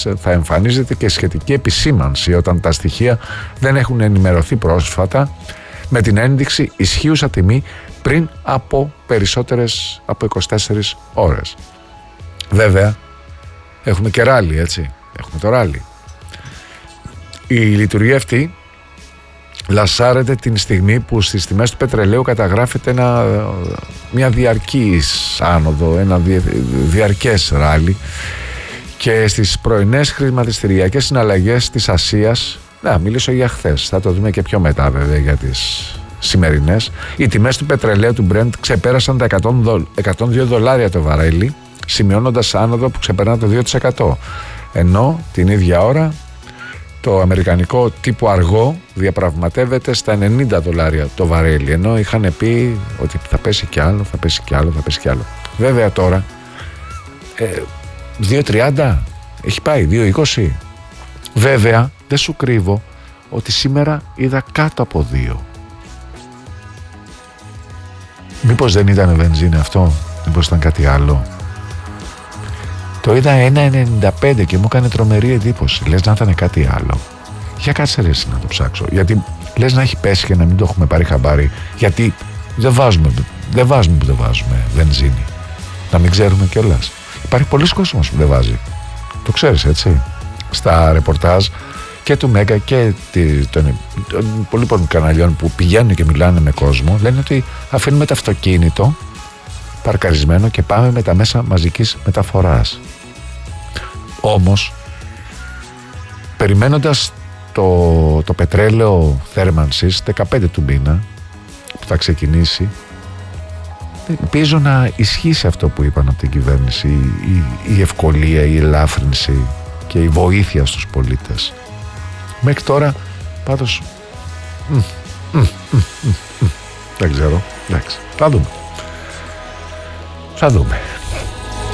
θα εμφανίζεται και σχετική επισήμανση όταν τα στοιχεία δεν έχουν ενημερωθεί πρόσφατα με την ένδειξη ισχύουσα τιμή πριν από περισσότερες από 24 ώρες. Βέβαια, έχουμε και ράλι, έτσι. Έχουμε το ράλι. Η λειτουργία αυτή λασάρεται την στιγμή που στις τιμές του πετρελαίου καταγράφεται μια διαρκής άνοδο, ένα διαρκές ράλι, και στις πρωινές χρηματιστηριακές συναλλαγές της Ασίας, να μιλήσω για χθες, θα το δούμε και πιο μετά βέβαια για τις σημερινές, οι τιμές του πετρελαίου του Brent ξεπέρασαν τα $102 το βαρέλι, σημειώνοντας άνοδο που ξεπερνά το 2%. Ενώ την ίδια ώρα το αμερικανικό τύπου αργό διαπραγματεύεται στα $90 το βαρέλι, ενώ είχαν πει ότι θα πέσει κι άλλο, θα πέσει κι άλλο, θα πέσει κι άλλο. Βέβαια τώρα 2.30 έχει πάει, 2.20. Βέβαια δεν σου κρύβω ότι σήμερα είδα κάτω από 2. Μήπως δεν ήταν βενζίνη αυτό, μήπως ήταν κάτι άλλο? Το είδα 1,95 και μου έκανε τρομερή εντύπωση. Λες να ήταν κάτι άλλο. Για κάτσε ρε εσύ να το ψάξω. Γιατί λες να έχει πέσει και να μην το έχουμε πάρει χαμπάρι. Γιατί δεν βάζουμε βενζίνη. Να μην ξέρουμε κιόλας. Υπάρχει πολλοί κόσμος που δεν βάζει. Το ξέρεις, έτσι. Στα ρεπορτάζ και του Μέγκα και των πολλών καναλιών που πηγαίνουν και μιλάνε με κόσμο, λένε ότι αφήνουμε το αυτοκίνητο παρκαρισμένο και πάμε με τα μέσα μαζικής μεταφοράς. Όμως, περιμένοντας το πετρέλαιο θέρμανσης 15 του μήνα που θα ξεκινήσει, ελπίζω να ισχύσει αυτό που είπαν από την κυβέρνηση, η ευκολία, η ελάφρυνση και η βοήθεια στους πολίτες. Μέχρι τώρα πάντως δεν ξέρω, εντάξει, θα δούμε.